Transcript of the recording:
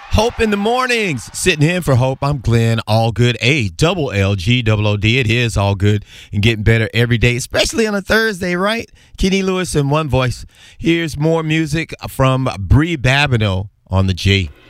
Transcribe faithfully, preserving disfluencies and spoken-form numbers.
Hope in the mornings. Sitting in for Hope. I'm Glenn Allgood, A double L G double O D. It is all good and getting better every day, especially on a Thursday, right? Kenny Lewis in one voice. Here's more music from Bree Babineau on the G.